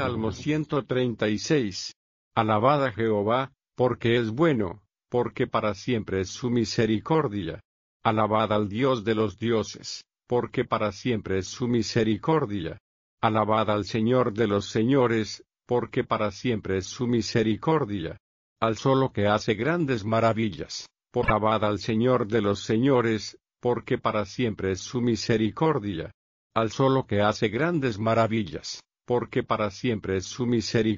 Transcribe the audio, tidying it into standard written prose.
Salmo 136. Alabad a Jehová, porque es bueno, porque para siempre es su misericordia. Alabad al Dios de los dioses, porque para siempre es su misericordia. Alabad al Señor de los señores, porque para siempre es su misericordia. Al solo que hace grandes maravillas. Alabad al Señor de los señores, porque para siempre es su misericordia. Al solo que hace grandes maravillas, porque para siempre es su misericordia.